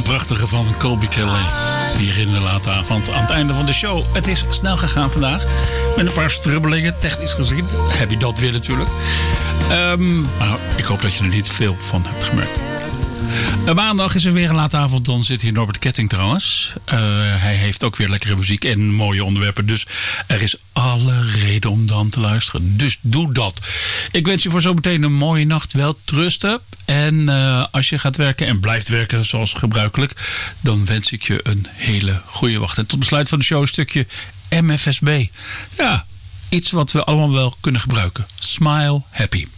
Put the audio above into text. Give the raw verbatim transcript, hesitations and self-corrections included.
prachtige van Colbie Caillat. Hier in de late avond aan het einde van de show. Het is snel gegaan vandaag. Met een paar strubbelingen, technisch gezien. Heb je dat weer natuurlijk. Um, nou, ik hoop dat je er niet veel van hebt gemerkt. Uh, maandag is er weer een late avond. Dan zit hier Norbert Ketting trouwens. Uh, hij heeft ook weer lekkere muziek en mooie onderwerpen. Dus er is alle reden om dan te luisteren. Dus doe dat. Ik wens je voor zometeen een mooie nacht. Wel trusten. En uh, als je gaat werken en blijft werken zoals gebruikelijk, dan wens ik je een hele goede wacht. En tot besluit van de show een stukje M F S B. Ja, iets wat we allemaal wel kunnen gebruiken. Smile Happy.